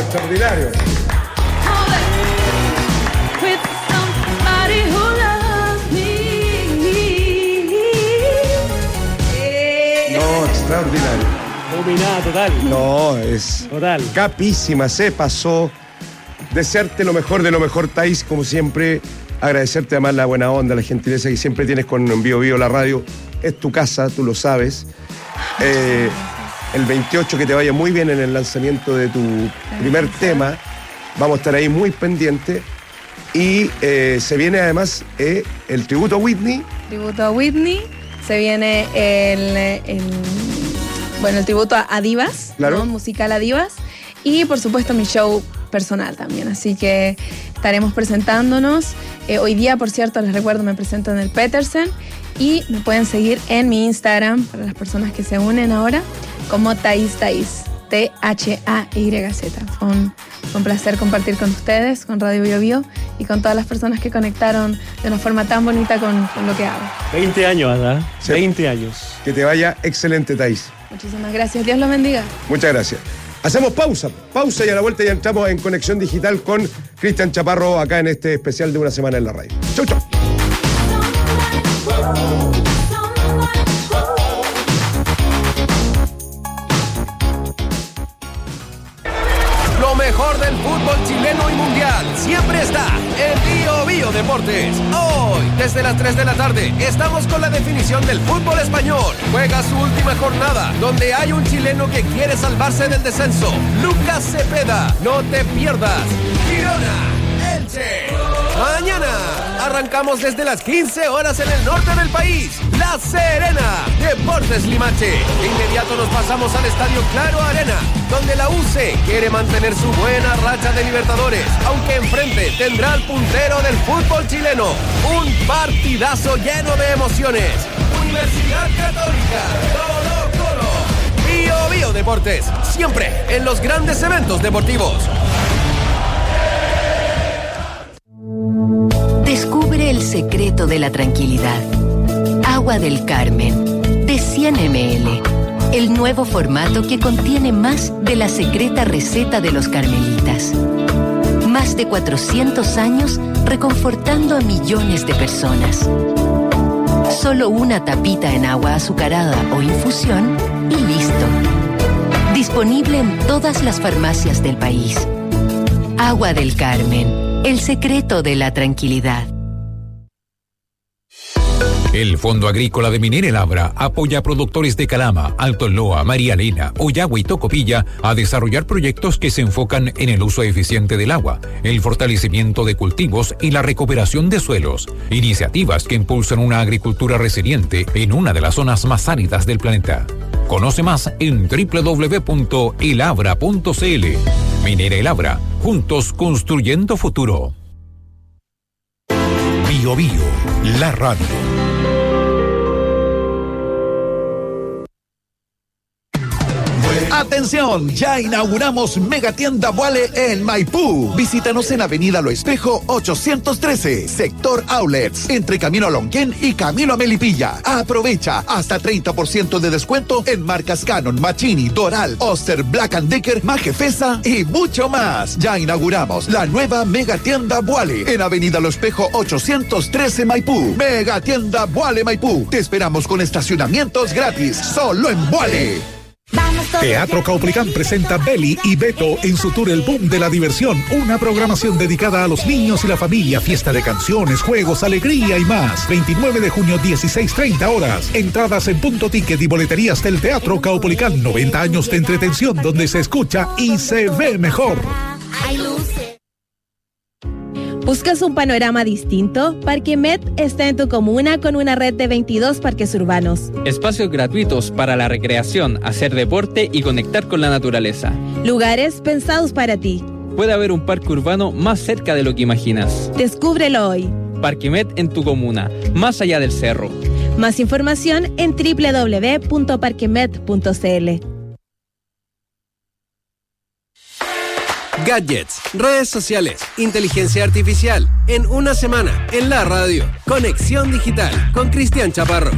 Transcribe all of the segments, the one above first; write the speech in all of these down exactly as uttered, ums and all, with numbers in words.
extraordinario. No, extraordinario. Dominada total. No, es Total. capísima, se pasó. Desearte lo mejor de lo mejor, Thais, como siempre. Agradecerte además la buena onda, la gentileza que siempre tienes con Bio Bio, la radio. Es tu casa, tú lo sabes. Eh, el veintiocho que te vaya muy bien en el lanzamiento de tu primer tema. Vamos a estar ahí muy pendientes. Y eh, se viene además eh, el tributo a Whitney. Tributo a Whitney. Se viene el, el bueno, el tributo a divas, claro. ¿no? Musical a divas. Y por supuesto mi show personal también. Así que estaremos presentándonos. Eh, hoy día, por cierto, les recuerdo, me presento en el Petersen. Y me pueden seguir en mi Instagram, para las personas que se unen ahora, como Thais Thais. T H A Y Z. Fue un, fue un placer compartir con ustedes, con Radio Bio Bio y con todas las personas que conectaron de una forma tan bonita con, con lo que hago. veinte años, ¿verdad? Sí. veinte años. Que te vaya excelente, Thais. Muchísimas gracias. Dios los bendiga. Muchas gracias. Hacemos pausa, pausa y a la vuelta ya entramos en Conexión Digital con Cristian Chaparro acá en este especial de Una Semana en la Radio. Chau, chau. Lo mejor del fútbol chileno y mundial siempre está en Bio Bio Deportes. Hoy, desde las tres de la tarde, estamos con la definición del fútbol español. Juega su última jornada, donde hay un chileno que quiere salvarse del descenso. Lucas Cepeda, no te pierdas. Girona, Elche. Mañana arrancamos desde las quince horas en el norte del país. La Serena, Deportes Limache. De inmediato nos pasamos al Estadio Claro Arena, donde la U C quiere mantener su buena racha de Libertadores, aunque enfrente tendrá al puntero del fútbol chileno. Un partidazo lleno de emociones. Universidad Católica, Colo Colo. Bio Bio Deportes, siempre en los grandes eventos deportivos. Descubre el secreto de la tranquilidad. Agua del Carmen, de cien mililitros. El nuevo formato que contiene más de la secreta receta de los carmelitas. Más de cuatrocientos años reconfortando a millones de personas. Solo una tapita en agua azucarada o infusión y listo. Disponible en todas las farmacias del país. Agua del Carmen. El secreto de la tranquilidad. El Fondo Agrícola de Minera El Abra apoya a productores de Calama, Alto Loa, María Elena, Oyagua y Tocopilla a desarrollar proyectos que se enfocan en el uso eficiente del agua, el fortalecimiento de cultivos y la recuperación de suelos. Iniciativas que impulsan una agricultura resiliente en una de las zonas más áridas del planeta. Conoce más en doble u doble u doble u punto el abra punto c l. Minera El Abra, juntos construyendo futuro. Bio Bio, la radio. Atención, ya inauguramos Megatienda Boale en Maipú. Visítanos en Avenida Lo Espejo ochocientos trece, sector Outlets, entre Camino a Lonquén y Camino a Melipilla. Aprovecha hasta treinta por ciento de descuento en marcas Canon, Machini, Doral, Oster, Black and Decker, Majefesa y mucho más. Ya inauguramos la nueva Megatienda Boale en Avenida Lo Espejo ochocientos trece, Maipú. Megatienda Boale Maipú. Te esperamos con estacionamientos gratis, solo en Boale. Teatro Caupolicán presenta Beli y Beto en su tour El Boom de la Diversión, una programación dedicada a los niños y la familia, fiesta de canciones, juegos, alegría y más. veintinueve de junio, dieciséis treinta horas. Entradas en Punto Ticket y boleterías del Teatro Caupolicán. noventa años de entretención donde se escucha y se ve mejor. ¿Buscas un panorama distinto? Parquemet está en tu comuna con una red de veintidós parques urbanos. Espacios gratuitos para la recreación, hacer deporte y conectar con la naturaleza. Lugares pensados para ti. Puede haber un parque urbano más cerca de lo que imaginas. Descúbrelo hoy. Parquemet en tu comuna, más allá del cerro. Más información en doble u doble u doble u punto parquemet punto c l. Gadgets, redes sociales, inteligencia artificial, en una semana, en la radio. Conexión Digital, con Cristian Chaparro.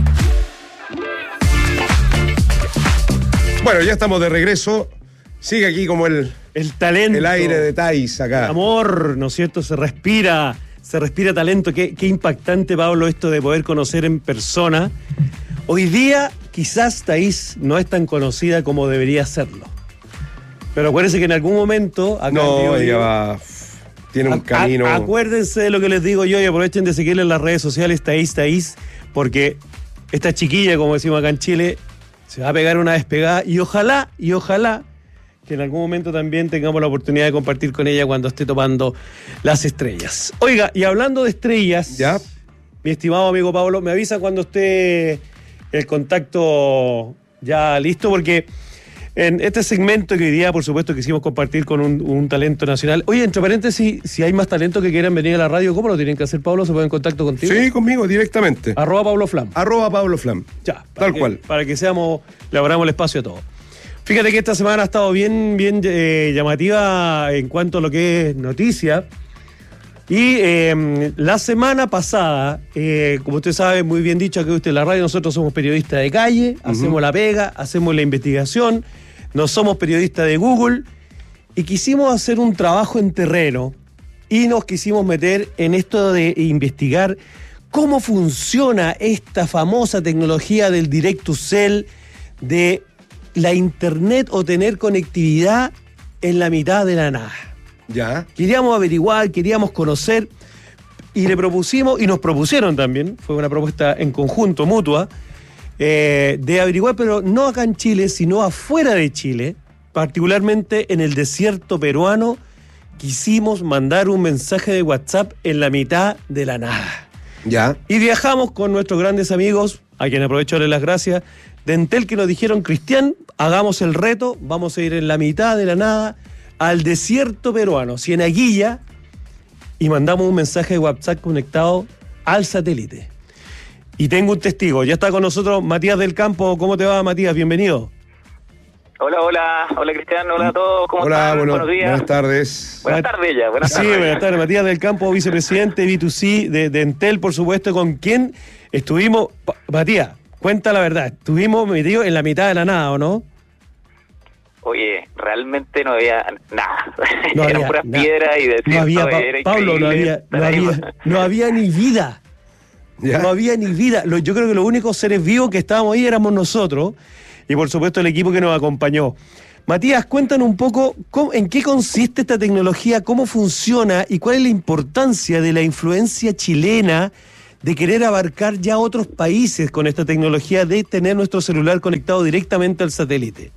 Bueno, ya estamos de regreso. Sigue aquí como el El talento. El aire de Thais acá. Amor, ¿no es cierto? Se respira, se respira talento. Qué, qué impactante, Pablo, esto de poder conocer en persona. Hoy día, quizás Thais no es tan conocida como debería serlo. Pero acuérdense que en algún momento... Acá no, en ella va... Tiene un a, camino... A, acuérdense de lo que les digo yo y aprovechen de seguirle en las redes sociales, Thais, Thais, porque esta chiquilla, como decimos acá en Chile, se va a pegar una despegada y ojalá, y ojalá que en algún momento también tengamos la oportunidad de compartir con ella cuando esté topando las estrellas. Oiga, y hablando de estrellas, ¿ya? Mi estimado amigo Pablo, me avisa cuando esté el contacto ya listo, porque en este segmento que hoy día, por supuesto, quisimos compartir con un, un talento nacional. Oye, entre paréntesis, si hay más talentos que quieran venir a la radio, ¿cómo lo tienen que hacer, Pablo? ¿Se ponen en contacto contigo? Sí, conmigo, directamente. Arroba Pablo Flam. Arroba Pablo Flam. Ya. Tal que, cual. Para que seamos, le abramos el espacio a todos. Fíjate que esta semana ha estado bien, bien eh, llamativa en cuanto a lo que es noticia. Y eh, la semana pasada, eh, como usted sabe, muy bien dicho aquí usted en la radio, nosotros somos periodistas de calle, uh-huh. hacemos la pega, hacemos la investigación, no somos periodistas de Google, y quisimos hacer un trabajo en terreno y nos quisimos meter en esto de investigar cómo funciona esta famosa tecnología del Direct to Cell, de la internet o tener conectividad en la mitad de la nada. Ya. Queríamos averiguar, queríamos conocer y le propusimos, y nos propusieron también, fue una propuesta en conjunto, mutua, eh, de averiguar, pero no acá en Chile, sino afuera de Chile, particularmente en el desierto peruano. Quisimos mandar un mensaje de WhatsApp en la mitad de la nada. Ya. Y viajamos con nuestros grandes amigos, a quien aprovecho de darle las gracias, de Entel, que nos dijeron: Cristian, hagamos el reto, vamos a ir en la mitad de la nada al desierto peruano, Cienaguilla, y mandamos un mensaje de WhatsApp conectado al satélite. Y tengo un testigo, ya está con nosotros Matías del Campo. ¿Cómo te va, Matías? Bienvenido. Hola, hola, hola Cristian, hola a todos, ¿cómo hola, están? Bueno, Buenos días. Buenas tardes. Buenas tardes ya, buenas tardes. Sí, buenas tardes, Matías del Campo, vicepresidente B dos C de, de Entel, por supuesto, con quien estuvimos. Matías, cuenta la verdad, estuvimos metidos en la mitad de la nada, ¿o no? Oye, realmente no había nada. No Eran había puras nada. piedras y desierto. No había, pa- era Pablo, no había, increíble no, estar ahí. había, no había ni vida. Ya. No había ni vida. Lo- yo creo que los únicos seres vivos que estábamos ahí éramos nosotros y, por supuesto, el equipo que nos acompañó. Matías, cuéntanos un poco cómo, en qué consiste esta tecnología, cómo funciona y cuál es la importancia de la influencia chilena de querer abarcar ya otros países con esta tecnología de tener nuestro celular conectado directamente al satélite.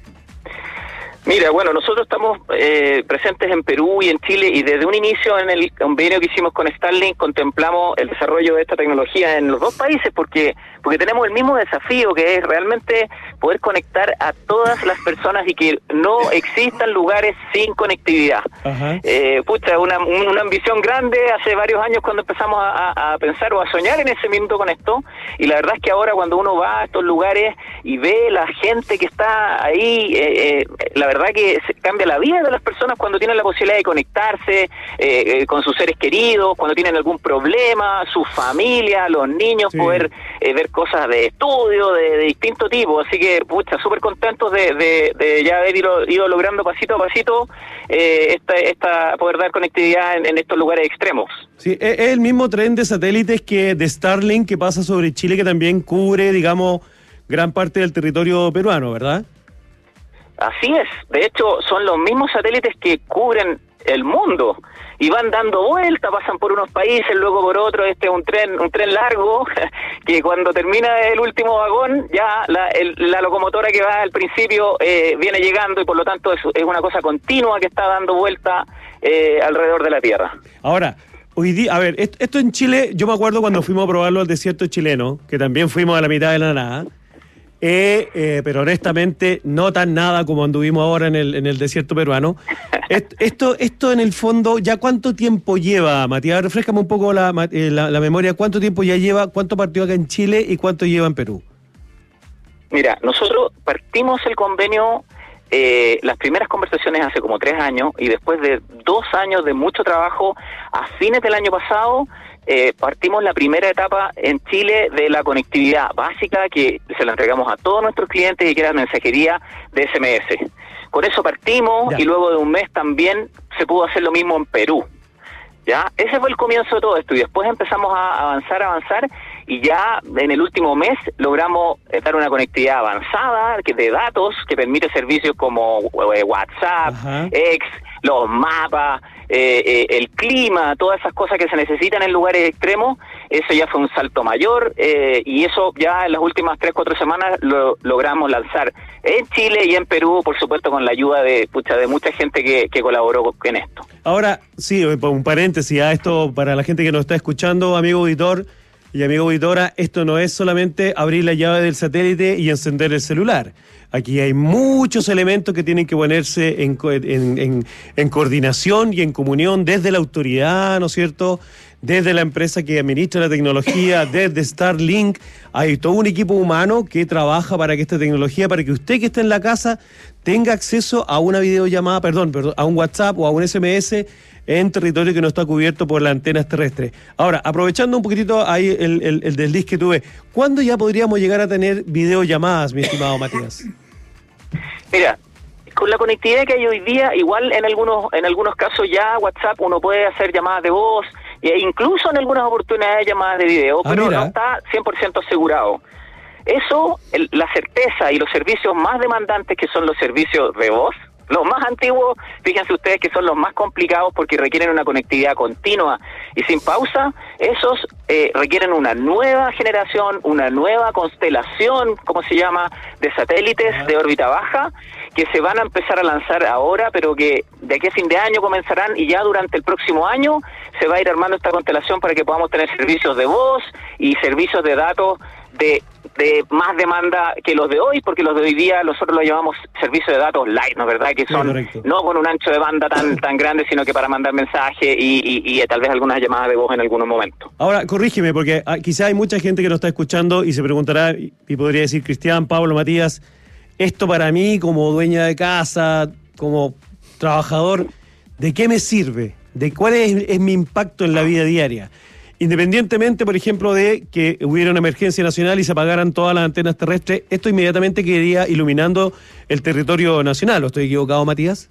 Mira, bueno, nosotros estamos eh, presentes en Perú y en Chile, y desde un inicio en el convenio que hicimos con Starlink contemplamos el desarrollo de esta tecnología en los dos países porque porque tenemos el mismo desafío, que es realmente poder conectar a todas las personas y que no existan lugares sin conectividad. Ajá. Eh, pucha, una, una ambición grande hace varios años cuando empezamos a, a pensar o a soñar en ese minuto con esto, y la verdad es que ahora cuando uno va a estos lugares y ve la gente que está ahí, eh, eh, la verdad que se cambia la vida de las personas cuando tienen la posibilidad de conectarse eh, eh, con sus seres queridos, cuando tienen algún problema, su familia, los niños, Sí. poder eh, ver cosas de estudio, de, de distinto tipo. Así que, pucha, súper contentos de, de, de ya haber ido, ido logrando pasito a pasito eh, esta, esta poder dar conectividad en, en estos lugares extremos. Sí, es es el mismo tren de satélites que de Starlink que pasa sobre Chile, que también cubre, digamos, gran parte del territorio peruano, ¿verdad? Así es, de hecho son los mismos satélites que cubren el mundo y van dando vueltas, pasan por unos países, luego por otros. Este es un tren un tren largo que cuando termina el último vagón ya la, el, la locomotora que va al principio eh, viene llegando, y por lo tanto es, es una cosa continua que está dando vuelta eh, alrededor de la Tierra. Ahora, hoy día, a ver, esto, esto en Chile, yo me acuerdo cuando fuimos a probarlo al desierto chileno, que también fuimos a la mitad de la nada, eh, eh, pero honestamente no tan nada como anduvimos ahora en el, en el desierto peruano. Est- Esto, esto en el fondo, ¿ya cuánto tiempo lleva, Matías? Refréscame un poco la, eh, la, la memoria, ¿cuánto tiempo ya lleva, cuánto partió acá en Chile y cuánto lleva en Perú? Mira, nosotros partimos el convenio, eh, las primeras conversaciones hace como tres años, y después de dos años de mucho trabajo, a fines del año pasado, eh, partimos la primera etapa en Chile de la conectividad básica, que se la entregamos a todos nuestros clientes y que era mensajería de S M S. Con eso partimos Ya. y luego de un mes también se pudo hacer lo mismo en Perú. ¿Ya? Ese fue el comienzo de todo esto y después empezamos a avanzar, avanzar y ya en el último mes logramos eh, dar una conectividad avanzada que de datos que permite servicios como eh, WhatsApp, Ajá. X, los mapas, eh, eh, el clima, todas esas cosas que se necesitan en lugares extremos. Eso ya fue un salto mayor eh, y eso ya en las últimas tres, cuatro semanas lo logramos lanzar en Chile y en Perú, por supuesto con la ayuda de, pucha, de mucha gente que, que colaboró en esto. Ahora, sí, un paréntesis a esto para la gente que nos está escuchando, amigo auditor y amigo auditora, esto no es solamente abrir la llave del satélite y encender el celular. Aquí hay muchos elementos que tienen que ponerse en, en, en, en coordinación y en comunión desde la autoridad, ¿no es cierto?, desde la empresa que administra la tecnología, desde Starlink. Hay todo un equipo humano que trabaja para que esta tecnología, para que usted que está en la casa tenga acceso a una videollamada, perdón, perdón, a un WhatsApp o a un S M S en territorio que no está cubierto por las antenas terrestres. Ahora, aprovechando un poquitito ahí el, el, el desliz que tuve, ¿cuándo ya podríamos llegar a tener videollamadas, mi estimado Matías? Mira, con la conectividad que hay hoy día, igual en algunos en algunos casos ya WhatsApp uno puede hacer llamadas de voz e incluso en algunas oportunidades llamadas de video, Ah, pero mira. no está cien por ciento asegurado. Eso, el- la certeza y los servicios más demandantes que son los servicios de voz, los más antiguos, fíjense ustedes que son los más complicados porque requieren una conectividad continua y sin pausa, esos eh, requieren una nueva generación, una nueva constelación, ¿cómo se llama?, de satélites de órbita baja, que se van a empezar a lanzar ahora, pero que de aquí a fin de año comenzarán y ya durante el próximo año se va a ir armando esta constelación para que podamos tener servicios de voz y servicios de datos de, de más demanda que los de hoy, porque los de hoy día nosotros los llamamos servicios de datos light, ¿no es verdad? Que Sí, son correcto. no con un ancho de banda tan tan grande, sino que para mandar mensajes y, y, y tal vez algunas llamadas de voz en algunos momentos. Ahora, corrígeme, porque ah, quizá hay mucha gente que nos está escuchando y se preguntará, y, y podría decir, Cristian, Pablo, Matías, esto para mí como dueña de casa, como trabajador, ¿de qué me sirve? ¿De cuál es, es mi impacto en la vida diaria? Independientemente, por ejemplo, de que hubiera una emergencia nacional y se apagaran todas las antenas terrestres, esto inmediatamente quedaría iluminando el territorio nacional. ¿O estoy equivocado, Matías?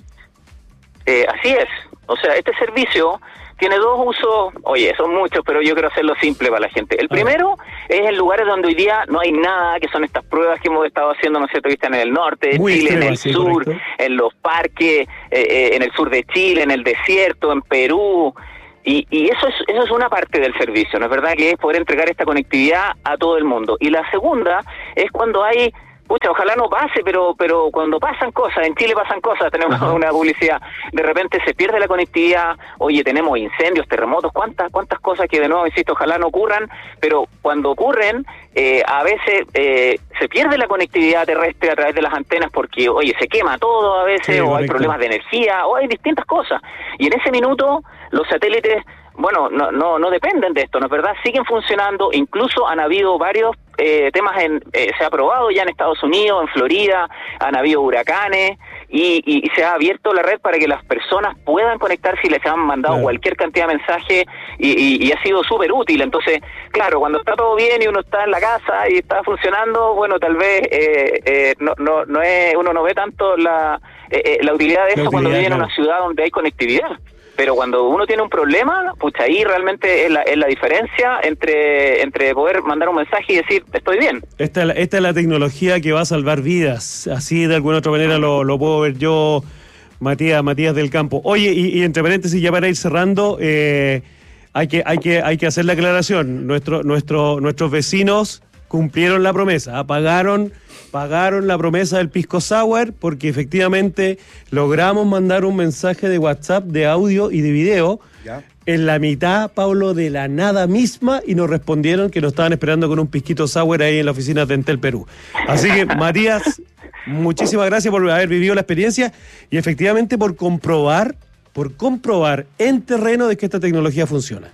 Eh, así es. O sea, este servicio tiene dos usos, oye, son muchos, pero yo quiero hacerlo simple para la gente. El primero es en lugares donde hoy día no hay nada, que son estas pruebas que hemos estado haciendo, ¿no es cierto?, que están en el norte de Muy Chile, en extrema, el sí, sur, correcto. en los parques, eh, eh, en el sur de Chile, en el desierto, en Perú. Y, y eso es eso es una parte del servicio, ¿no es verdad?, que es poder entregar esta conectividad a todo el mundo. Y la segunda es cuando hay, pucha, ojalá no pase, pero pero cuando pasan cosas, en Chile pasan cosas, tenemos Ajá. una publicidad, de repente se pierde la conectividad, oye, tenemos incendios, terremotos, cuántas cuántas cosas que de nuevo, insisto, ojalá no ocurran, pero cuando ocurren, eh, a veces eh, se pierde la conectividad terrestre a través de las antenas porque, oye, se quema todo a veces, Sí, o hay correcto. problemas de energía, o hay distintas cosas. Y en ese minuto, los satélites, bueno, no no no dependen de esto, ¿no es verdad? Siguen funcionando, incluso han habido varios eh, temas, en eh, se ha probado ya en Estados Unidos, en Florida, han habido huracanes, y, y, y se ha abierto la red para que las personas puedan conectarse y les han mandado Claro. cualquier cantidad de mensajes, y, y, y ha sido súper útil. Entonces, claro, cuando está todo bien y uno está en la casa y está funcionando, bueno, tal vez eh, eh, no no no es uno no ve tanto la eh, eh, la utilidad de La eso cuando utilidad, vive en claro. una ciudad donde hay conectividad. Pero cuando uno tiene un problema, pucha, ahí realmente es la, es la diferencia entre entre poder mandar un mensaje y decir, estoy bien. Esta, es la- esta es la tecnología que va a salvar vidas. Así de alguna otra manera lo, lo puedo ver yo, Matías, Matías del Campo. Oye, y, y entre paréntesis, ya para ir cerrando, eh, hay que, hay que, hay que hacer la aclaración. Nuestro, nuestro, nuestros vecinos cumplieron la promesa, ¿ah? pagaron, pagaron la promesa del Pisco Sour, porque efectivamente logramos mandar un mensaje de WhatsApp de audio y de video. ¿Ya? En la mitad, Pablo, de la nada misma, y nos respondieron que nos estaban esperando con un pisquito sour ahí en la oficina de Entel Perú. Así que, Matías, muchísimas gracias por haber vivido la experiencia y efectivamente por comprobar, por comprobar en terreno de que esta tecnología funciona.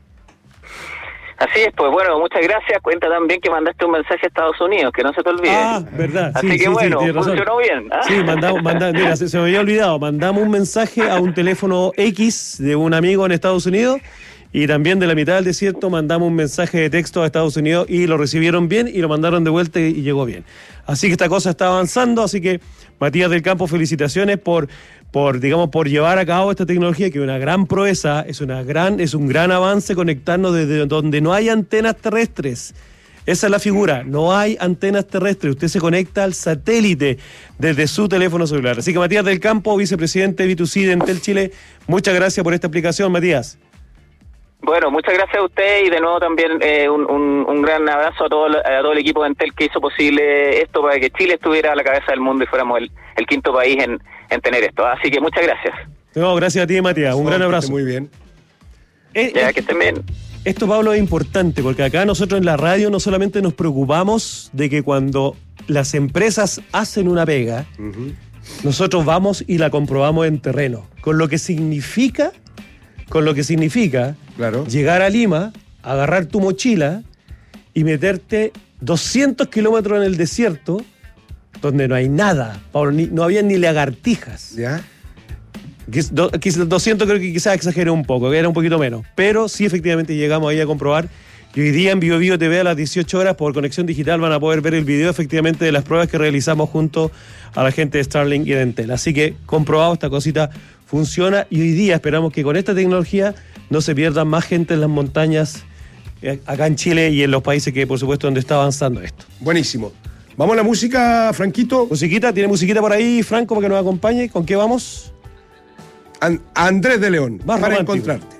Así es, pues bueno, muchas gracias. Cuenta también que mandaste un mensaje a Estados Unidos, que no se te olvide. Ah, verdad. Así Sí, que sí, sí, bueno, tienes razón. funcionó bien. ¿ah? Sí, mandamos, manda- mira, se, se me había olvidado. Mandamos un mensaje a un teléfono X de un amigo en Estados Unidos y también de la mitad del desierto mandamos un mensaje de texto a Estados Unidos y lo recibieron bien y lo mandaron de vuelta y, y llegó bien. Así que esta cosa está avanzando, así que Matías del Campo, felicitaciones por, por, digamos, por llevar a cabo esta tecnología, que es una gran proeza, es, una gran, es un gran avance conectarnos desde donde no hay antenas terrestres. Esa es la figura, no hay antenas terrestres, usted se conecta al satélite desde su teléfono celular. Así que Matías del Campo, vicepresidente de B dos C de Entel Chile, muchas gracias por esta explicación, Matías. Bueno, muchas gracias a usted y de nuevo también eh, un, un, un gran abrazo a todo, a todo el equipo de Entel que hizo posible esto para que Chile estuviera a la cabeza del mundo y fuéramos el, el quinto país en, en tener esto. Así que muchas gracias. No, gracias a ti, Matías, un oh, gran abrazo. Muy bien. Eh, ya, eh, que estén bien. Esto, Pablo, es importante porque acá nosotros en la radio no solamente nos preocupamos de que cuando las empresas hacen una pega, uh-huh. nosotros vamos y la comprobamos en terreno, con lo que significa, con lo que significa claro. llegar a Lima, agarrar tu mochila y meterte doscientos kilómetros en el desierto donde no hay nada, Pablo, ni, no había ni lagartijas. ¿Ya? doscientos creo que quizás exageré un poco, que era un poquito menos, pero sí efectivamente llegamos ahí a comprobar que hoy día en Bio Bio T V a las dieciocho horas por Conexión Digital van a poder ver el video efectivamente de las pruebas que realizamos junto a la gente de Starlink y de Entel. Así que comprobado, esta cosita funciona y hoy día esperamos que con esta tecnología no se pierda más gente en las montañas acá en Chile y en los países que por supuesto donde está avanzando esto. Buenísimo. ¿Vamos a la música, Franquito? Musiquita, ¿tiene musiquita por ahí, Franco, para que nos acompañe? ¿Con qué vamos? Andrés de León, más para romántico. Encontrarte.